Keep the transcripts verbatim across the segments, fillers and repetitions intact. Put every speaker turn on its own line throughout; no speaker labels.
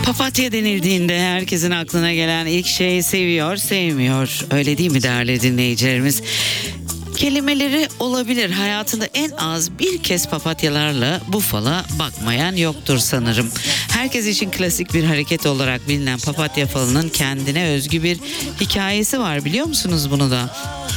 Papatya denildiğinde herkesin aklına gelen ilk şey seviyor, sevmiyor. Öyle değil mi değerli dinleyicilerimiz? Kelimeleri olabilir. Hayatında en az bir kez papatyalarla bu fala bakmayan yoktur sanırım. Herkes için klasik bir hareket olarak bilinen papatya falının kendine özgü bir hikayesi var, biliyor musunuz bunu da?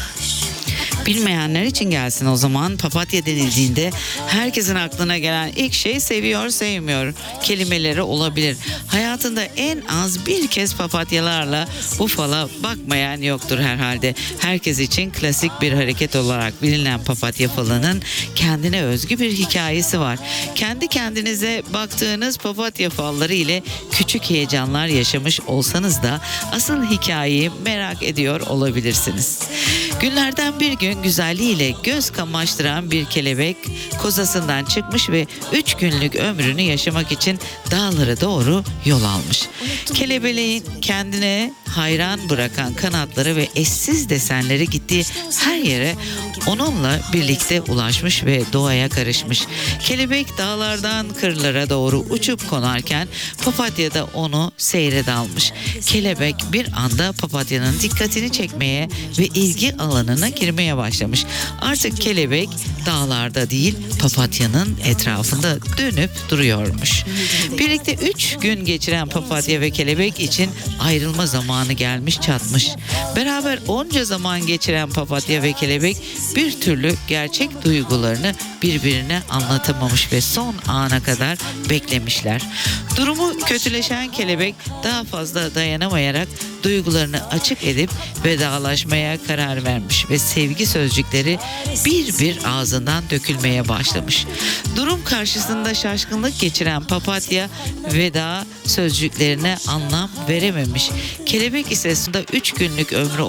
Bilmeyenler için gelsin o zaman. Papatya denildiğinde herkesin aklına gelen ilk şey seviyor, sevmiyor kelimeleri olabilir. Hayatında en az bir kez papatyalarla bu fala bakmayan yoktur herhalde. Herkes için klasik bir hareket olarak bilinen papatya falının kendine özgü bir hikayesi var. Kendi kendinize baktığınız papatya falları ile küçük heyecanlar yaşamış olsanız da asıl hikayeyi merak ediyor olabilirsiniz. Günlerden bir gün güzelliğiyle göz kamaştıran bir kelebek kozasından çıkmış ve üç günlük ömrünü yaşamak için dağlara doğru yol almış. Kelebeğin kendine hayran bırakan kanatları ve eşsiz desenleri gittiği her yere onunla birlikte ulaşmış ve doğaya karışmış. Kelebek dağlardan kırlara doğru uçup konarken papatya da onu seyre dalmış. Kelebek bir anda papatyanın dikkatini çekmeye ve ilgi alanına girmeye başlamış. Artık kelebek dağlarda değil papatyanın etrafında dönüp duruyormuş. Birlikte üç gün geçiren papatya ve kelebek için ayrılma zamanı gelmiş çatmış. Beraber onca zaman geçiren papatya ve kelebek bir türlü gerçek duygularını birbirine anlatamamış ve son ana kadar beklemişler. Durumu kötüleşen kelebek daha fazla dayanamayarak duygularını açık edip vedalaşmaya karar vermiş ve sevgi sözcükleri bir bir ağzından dökülmeye başlamış. Durum karşısında şaşkınlık geçiren papatya veda sözcüklerine anlam verememiş. Kelebek ise üç günlük ömrü